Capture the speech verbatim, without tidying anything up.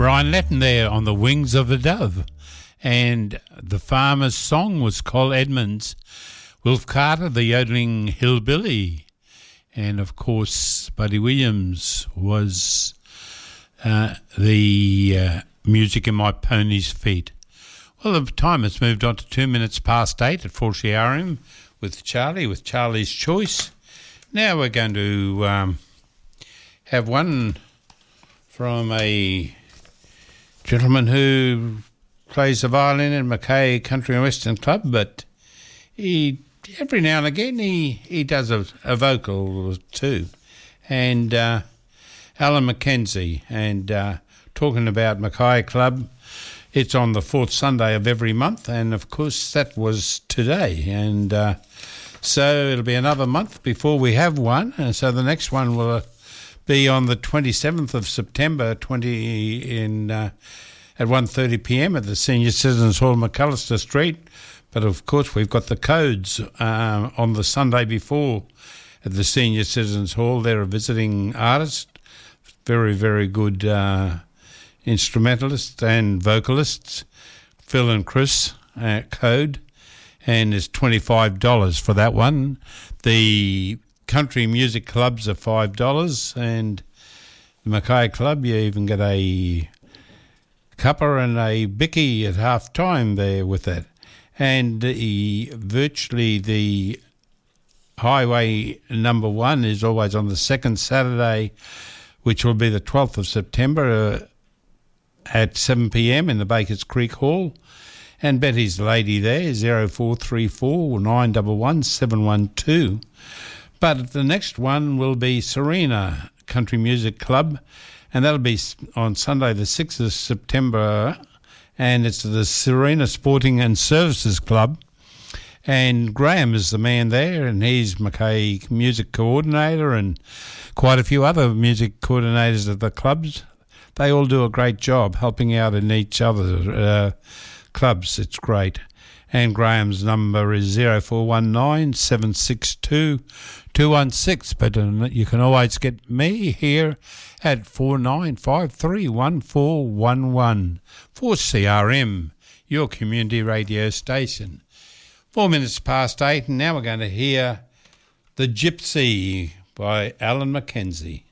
Brian Letton there on the Wings of a Dove. And the farmer's song was Col Edmonds, Wilf Carter, the yodeling hillbilly. And, of course, Buddy Williams was uh, the uh, music in my pony's feet. Well, the time has moved on to two minutes past eight at four C R M with Charlie, with Charlie's Choice. Now we're going to um, have one from a gentleman who plays the violin at Mackay Country and Western Club, but he every now and again he, he does a, a vocal too. And uh, Alan McKenzie, and uh, talking about Mackay Club, it's on the fourth Sunday of every month, and of course that was today. And uh, so it'll be another month before we have one, and so the next one will be on the twenty-seventh of September, twenty in uh, at one thirty p m at the Senior Citizens Hall, McAllister Street. But of course, we've got the Codes uh, on the Sunday before at the Senior Citizens Hall. They're a visiting artist, very very good uh, instrumentalists and vocalists, Phil and Chris uh, Code, and it's twenty-five dollars for that one. The country music clubs are five dollars, and the Mackay Club, you even get a cuppa and a bicky at half time there with that. And the, virtually the highway number one is always on the second Saturday, which will be the twelfth of September uh, at seven p m in the Bakers Creek Hall. And Betty's lady there, zero four three four nine one one seven one two. But the next one will be Serena Country Music Club, and that'll be on Sunday the sixth of September, and it's the Serena Sporting and Services Club. And Graham is the man there, and he's Mackay Music Coordinator and quite a few other music coordinators at the clubs. They all do a great job helping out in each other's uh, clubs. It's great. And Graham's number is zero four one nine seven six two two one six, but um, you can always get me here at four nine five three one four one one for C R M, your community radio station. Four minutes past eight, and now we're going to hear The Gypsy by Alan McKenzie.